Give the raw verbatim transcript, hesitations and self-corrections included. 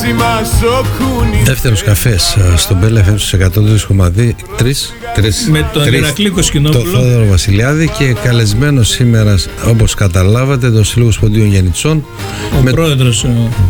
Δεύτερος καφές στον Μπέλα εφ εμ στους εκατό τρία κόμμα τρία με τον Ηρακλή Κοσκινόπουλο, το Θόδωρο Βασιλιάδη, και καλεσμένο σήμερα, όπως καταλάβατε, το Σύλλογο Ποντίων Γενιτσών, ο με... πρόεδρος